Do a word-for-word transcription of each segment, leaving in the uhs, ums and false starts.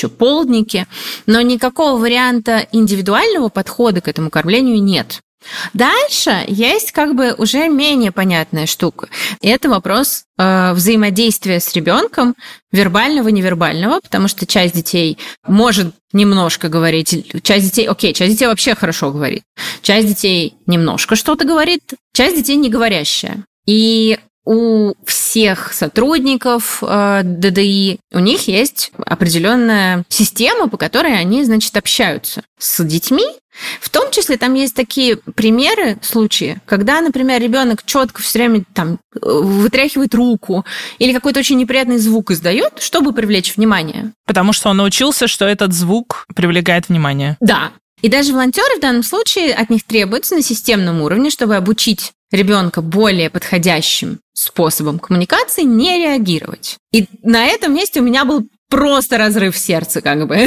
еще полдники, но никакого варианта индивидуального подхода к этому кормлению нет. Дальше есть как бы уже менее понятная штука. И это вопрос э, взаимодействия с ребенком, вербального, невербального, потому что часть детей может немножко говорить, часть детей, окей, часть детей вообще хорошо говорит, часть детей немножко что-то говорит, часть детей не говорящая. И у всех сотрудников э, ДДИ у них есть определенная система, по которой они, значит, общаются с детьми. В том числе там есть такие примеры, случаи, когда, например, ребенок четко все время там вытряхивает руку или какой-то очень неприятный звук издает, чтобы привлечь внимание. Потому что он научился, что этот звук привлекает внимание. Да. И даже волонтеры в данном случае от них требуется на системном уровне, чтобы обучить ребенка более подходящим способом коммуникации, не реагировать. И на этом месте у меня был просто разрыв сердца, как бы.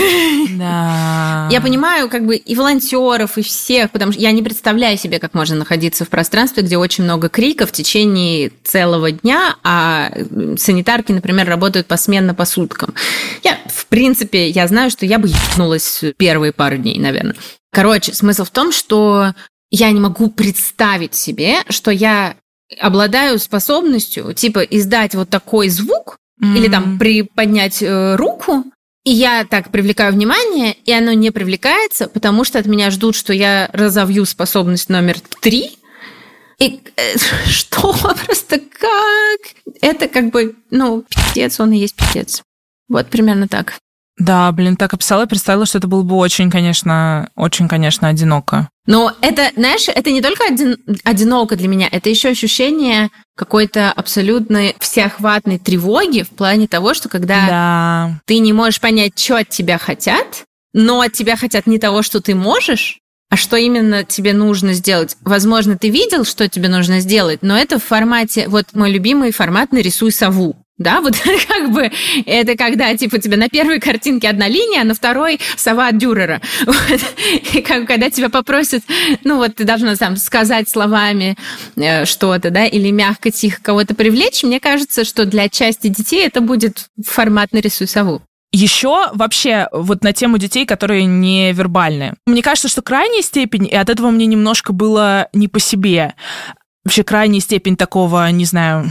Да. Я понимаю, как бы, и волонтеров, и всех, потому что я не представляю себе, как можно находиться в пространстве, где очень много криков в течение целого дня, а санитарки, например, работают посменно по суткам. Я, в принципе, я знаю, что я бы ебнулась первые пару дней, наверное. Короче, смысл в том, что я не могу представить себе, что я обладаю способностью, типа, издать вот такой звук, mm-hmm. или там приподнять э, руку, и я так привлекаю внимание, и оно не привлекается, потому что от меня ждут, что я разовью способность номер три. И э, что? Просто как? Это как бы, ну, пиздец, он и есть пиздец. Вот примерно так. Да, блин, так описала, я представила, что это было бы очень, конечно, очень, конечно, одиноко. Но это, знаешь, это не только один, одиноко для меня, это еще ощущение какой-то абсолютной всеохватной тревоги в плане того, что когда да. ты не можешь понять, что от тебя хотят, но от тебя хотят не того, что ты можешь, а что именно тебе нужно сделать. Возможно, ты видел, что тебе нужно сделать, но это в формате, вот мой любимый формат «Нарисуй сову». Да, вот как бы это когда, типа, у тебя на первой картинке одна линия, а на второй сова от Дюрера. Вот. И как, когда тебя попросят, ну вот ты должна там сказать словами э, что-то, да, или мягко, тихо кого-то привлечь, мне кажется, что для части детей это будет формат «Нарисуй сову». Еще вообще вот на тему детей, которые невербальные. Мне кажется, что крайняя степень, и от этого мне немножко было не по себе, вообще крайняя степень такого, не знаю...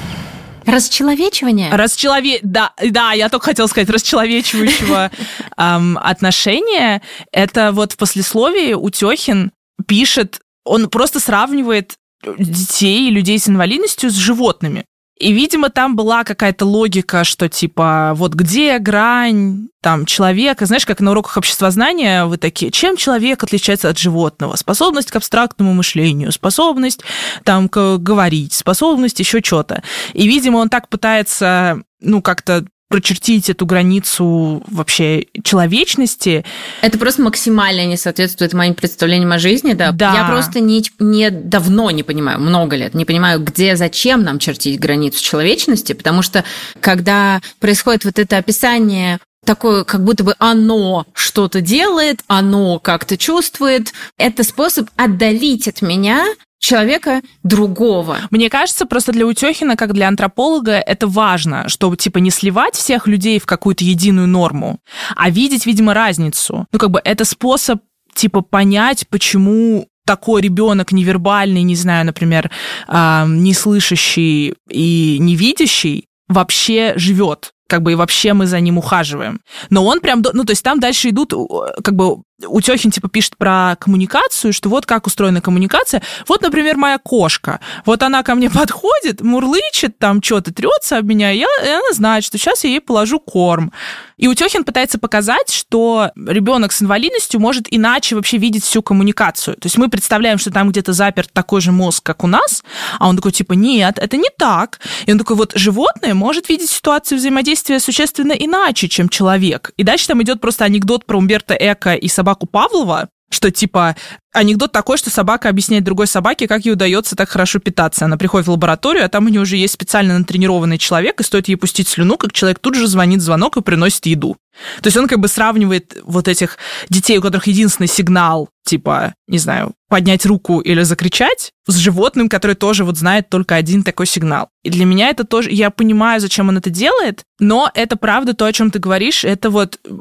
Расчеловечивание? Расчелове... Да, да, я только хотела сказать, расчеловечивающего эм, отношения. Это вот в послесловии Утёхин пишет, он просто сравнивает детей и людей с инвалидностью с животными. И, видимо, там была какая-то логика, что, типа, вот где грань там человека? Знаешь, как на уроках обществознания вы такие, чем человек отличается от животного? Способность к абстрактному мышлению, способность там к говорить, способность еще что-то. И, видимо, он так пытается, ну, как-то прочертить эту границу вообще человечности. Это просто максимально не соответствует моим представлениям о жизни, да. да. Я просто не, не давно не понимаю, много лет, не понимаю, где, зачем нам чертить границу человечности, потому что когда происходит вот это описание такое, как будто бы оно что-то делает, оно как-то чувствует, это способ отдалить от меня человека другого. Мне кажется, просто для Утёхина, как для антрополога, это важно, чтобы, типа, не сливать всех людей в какую-то единую норму, а видеть, видимо, разницу. Ну, как бы, это способ, типа, понять, почему такой ребенок невербальный, не знаю, например, э, неслышащий и невидящий вообще живет. Как бы и вообще мы за ним ухаживаем. Но он прям, ну, то есть там дальше идут, как бы, Утёхин, типа, пишет про коммуникацию, что вот как устроена коммуникация. Вот, например, моя кошка. Вот она ко мне подходит, мурлычет, там что-то трется об меня, и, я, и она знает, что сейчас я ей положу корм. И Утёхин пытается показать, что ребенок с инвалидностью может иначе вообще видеть всю коммуникацию. То есть мы представляем, что там где-то заперт такой же мозг, как у нас, а он такой, типа, нет, это не так. И он такой, вот животное может видеть ситуацию взаимодействия существенно иначе, чем человек. И дальше там идет просто анекдот про Умберто Эко и собаку Павлова, что, типа, анекдот такой, что собака объясняет другой собаке, как ей удается так хорошо питаться. Она приходит в лабораторию, а там у нее уже есть специально натренированный человек, и стоит ей пустить слюну, как человек тут же звонит в звонок и приносит еду. То есть он как бы сравнивает вот этих детей, у которых единственный сигнал, типа, не знаю, поднять руку или закричать, с животным, который тоже вот знает только один такой сигнал. И для меня это тоже... Я понимаю, зачем он это делает, но это правда то, о чем ты говоришь, это вот